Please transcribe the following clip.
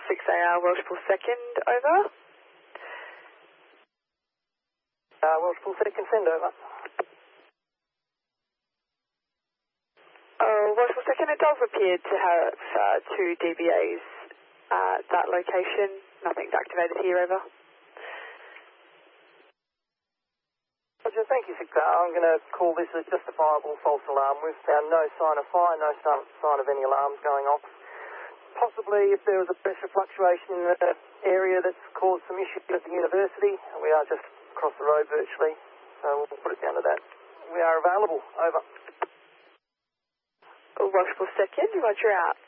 6AR Welshpool 2nd, over. Welshpool 2nd, send over. Welshpool 2nd, it does appear to have 2 DBAs at that location. Nothing's activated here, over. Roger, thank you, 6AR. I'm going to call this a justifiable false alarm. We've found no sign of fire, no sign of any alarms going off. Possibly if there was a pressure fluctuation in the area that's caused some issues at the university. We are just across the road virtually, so we'll put it down to that. We are available, over. Welshpool 2nd, roger out.